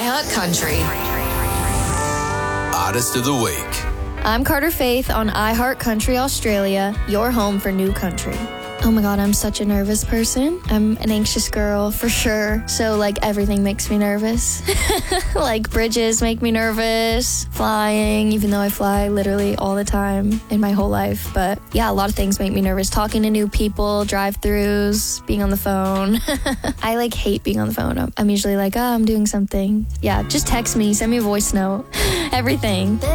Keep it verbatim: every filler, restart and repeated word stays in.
iHeart Country. Artist of the Week. I'm Carter Faith on iHeart Country Australia, your home for new country. Oh my God, I'm such a nervous person. I'm an anxious girl for sure. So like everything makes me nervous. Like bridges make me nervous, flying, even though I fly literally all the time in my whole life. But yeah, a lot of things make me nervous. Talking to new people, drive-thrus, being on the phone. I like hate being on the phone. I'm, I'm usually like, oh, I'm doing something. Yeah, just text me, send me a voice note, everything.